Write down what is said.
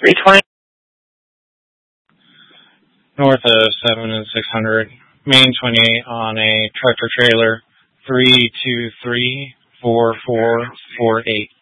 320. North of 7 and 600, main 28 on a tractor trailer, 3234448.